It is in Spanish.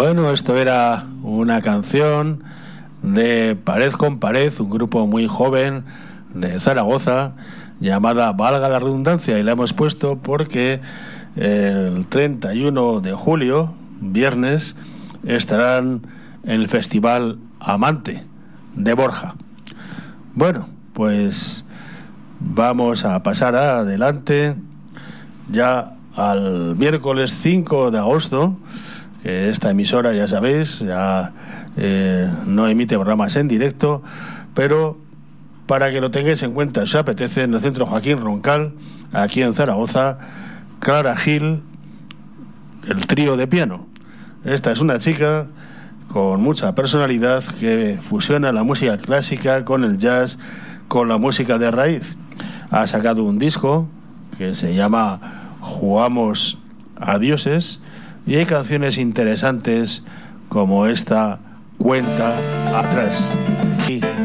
Bueno, esto era una canción de Pared con Pared, un grupo muy joven de Zaragoza, llamada Valga la redundancia, y la hemos puesto porque el 31 de julio, viernes, estarán en el Festival Amante de Borja. Bueno, pues vamos a pasar adelante ya al miércoles 5 de agosto, que esta emisora, ya sabéis, ya no emite programas en directo, pero para que lo tengáis en cuenta, si os apetece, en el Centro Joaquín Roncal, aquí en Zaragoza, Clara Gil, el trío de piano. Esta es una chica con mucha personalidad que fusiona la música clásica con el jazz, con la música de raíz. Ha sacado un disco que se llama Jugamos a Dioses, y hay canciones interesantes como esta, Cuenta Atrás.